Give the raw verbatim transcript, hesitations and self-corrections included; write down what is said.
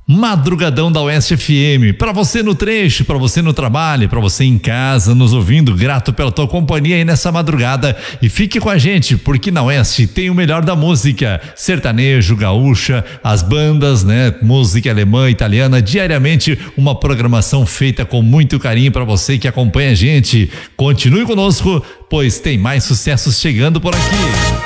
Madrugadão da Oeste F M, para você no trecho, para você no trabalho, para você em casa nos ouvindo, grato pela tua companhia aí nessa madrugada e fique com a gente, porque na Oeste tem o melhor da música, sertanejo, gaúcha, as bandas, né, música alemã, italiana, diariamente uma programação feita com muito carinho para você que acompanha a gente. Continue conosco, pois tem mais sucessos chegando por aqui.